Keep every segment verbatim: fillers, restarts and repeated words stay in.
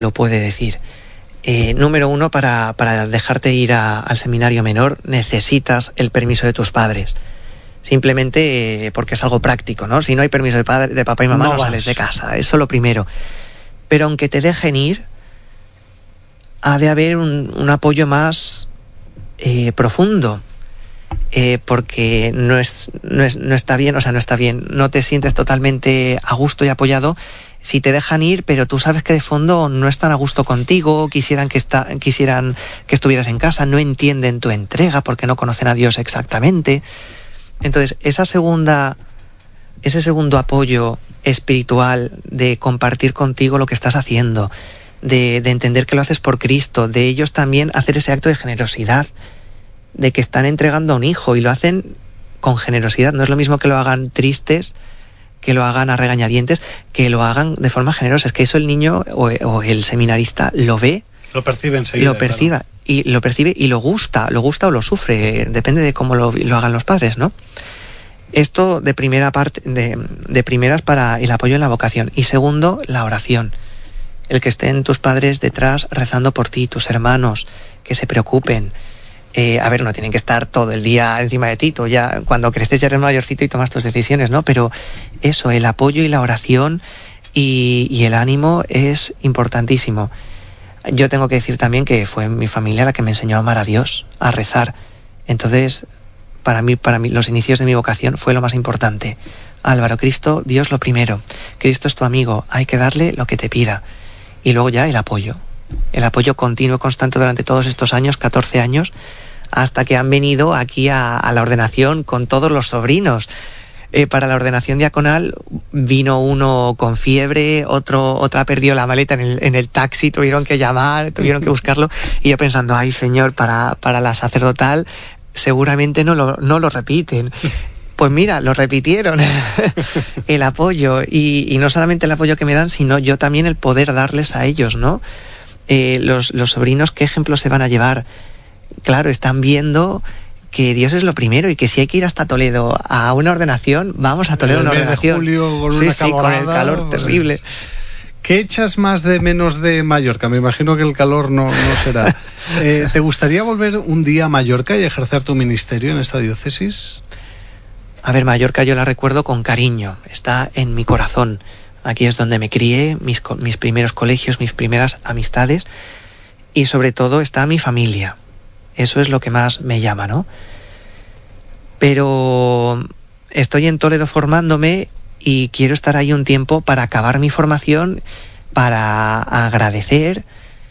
lo puede decir. Eh, número uno, para, para dejarte ir a, al seminario menor necesitas el permiso de tus padres. Simplemente eh, porque es algo práctico, ¿no? Si no hay permiso de, padre, de papá y mamá, no, no sales de casa. Eso lo primero. Pero aunque te dejen ir, ha de haber un, un apoyo más eh, profundo. Eh, porque no, es, no, es, no está bien, o sea, no está bien. No te sientes totalmente a gusto y apoyado si te dejan ir, pero tú sabes que de fondo no están a gusto contigo, quisieran que, esta, quisieran que estuvieras en casa, no entienden tu entrega porque no conocen a Dios exactamente. Entonces, esa segunda, ese segundo apoyo espiritual de compartir contigo lo que estás haciendo, de, de entender que lo haces por Cristo, de ellos también hacer ese acto de generosidad, de que están entregando a un hijo y lo hacen con generosidad. No es lo mismo que lo hagan tristes, que lo hagan a regañadientes, que lo hagan de forma generosa. Es que eso el niño o, o el seminarista lo ve, lo percibe enseguida, lo perciba, claro. y lo percibe y lo gusta, lo gusta o lo sufre, depende de cómo lo, lo hagan los padres, ¿no? Esto de primera parte, de, de primeras para el apoyo en la vocación. Y segundo, la oración. El que estén tus padres detrás rezando por ti, tus hermanos, que se preocupen. Eh, a ver, no tienen que estar todo el día encima de ti, tú ya cuando creces ya eres mayorcito y tomas tus decisiones, ¿no? Pero eso, el apoyo y la oración y, y el ánimo es importantísimo. Yo tengo que decir también que fue mi familia la que me enseñó a amar a Dios, a rezar. Entonces, para mí, para mí, los inicios de mi vocación fue lo más importante. Álvaro, Cristo, Dios lo primero. Cristo es tu amigo, hay que darle lo que te pida. Y luego ya el apoyo. El apoyo continuo y constante durante todos estos años, catorce años, hasta que han venido aquí a, a la ordenación con todos los sobrinos. Eh, para la ordenación diaconal vino uno con fiebre, otro otra perdió la maleta en el, en el taxi, tuvieron que llamar, tuvieron que buscarlo, y yo pensando, ay Señor, para, para la sacerdotal seguramente no lo, no lo repiten. Pues mira, lo repitieron, el apoyo, y, y no solamente el apoyo que me dan, sino yo también el poder darles a ellos, ¿no? Eh, los, los sobrinos, ¿qué ejemplos se van a llevar? Claro, están viendo que Dios es lo primero y que si hay que ir hasta Toledo a una ordenación, vamos a Toledo a una ordenación. De julio, con sí, una sí, con el calor terrible. ¿Qué echas más de menos de Mallorca? Me imagino que el calor no, no será. Eh, ¿Te gustaría volver un día a Mallorca y ejercer tu ministerio en esta diócesis? A ver, Mallorca yo la recuerdo con cariño, está en mi corazón. Aquí es donde me crié, mis, mis primeros colegios, mis primeras amistades, y sobre todo está mi familia. Eso es lo que más me llama, ¿no? Pero estoy en Toledo formándome y quiero estar ahí un tiempo para acabar mi formación, para agradecer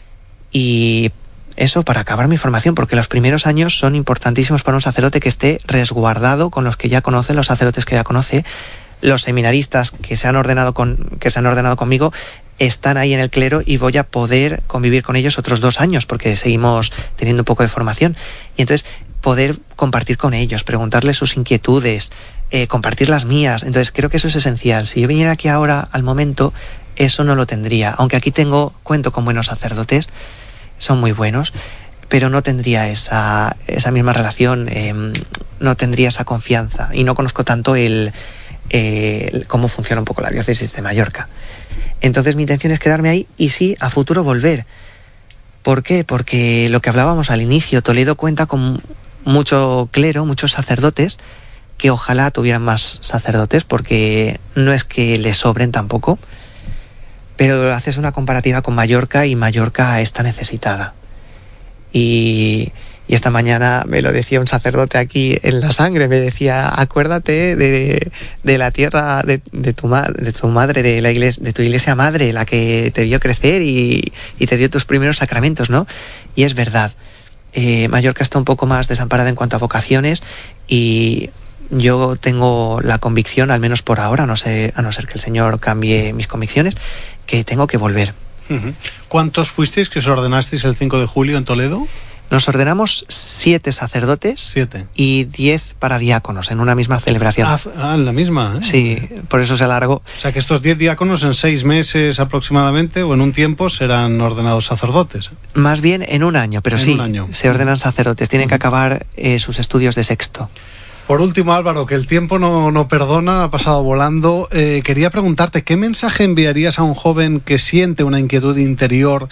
y eso, para acabar mi formación, porque los primeros años son importantísimos para un sacerdote que esté resguardado con los que ya conoce, los sacerdotes que ya conoce. Los seminaristas que se han ordenado con, que se han ordenado conmigo están ahí en el clero y voy a poder convivir con ellos otros dos años porque seguimos teniendo un poco de formación. Y entonces poder compartir con ellos, preguntarles sus inquietudes, eh, compartir las mías. Entonces creo que eso es esencial. Si yo viniera aquí ahora al momento, eso no lo tendría. Aunque aquí tengo, cuento con buenos sacerdotes, son muy buenos, pero no tendría esa, esa misma relación, eh, no tendría esa confianza y no conozco tanto el... Eh, cómo funciona un poco la diócesis de Mallorca. Entonces mi intención es quedarme ahí y sí, a futuro volver. ¿Por qué? Porque lo que hablábamos al inicio, Toledo cuenta con mucho clero, muchos sacerdotes, que ojalá tuvieran más sacerdotes, porque no es que les sobren tampoco, pero haces una comparativa con Mallorca y Mallorca está necesitada. Y... Y esta mañana me lo decía un sacerdote aquí en la sangre, me decía, acuérdate de, de la tierra de, de, tu, de tu madre, de la iglesia, de tu iglesia madre, la que te vio crecer y, y te dio tus primeros sacramentos, ¿no? Y es verdad, eh, Mallorca está un poco más desamparada en cuanto a vocaciones y yo tengo la convicción, al menos por ahora, a no ser, a no ser que el Señor cambie mis convicciones, que tengo que volver. Uh-huh. ¿Cuántos fuisteis que os ordenasteis el cinco de julio en Toledo? Nos ordenamos siete sacerdotes siete. Y diez para diáconos en una misma celebración. Ah, ah en la misma. ¿eh? Sí, por eso se alargó. O sea que estos diez diáconos en seis meses aproximadamente o en un tiempo serán ordenados sacerdotes. Más bien en un año, pero en sí, un año. se ordenan sacerdotes. Tienen uh-huh. que acabar eh, sus estudios de sexto. Por último, Álvaro, que el tiempo no, no perdona, ha pasado volando. Eh, quería preguntarte, ¿qué mensaje enviarías a un joven que siente una inquietud interior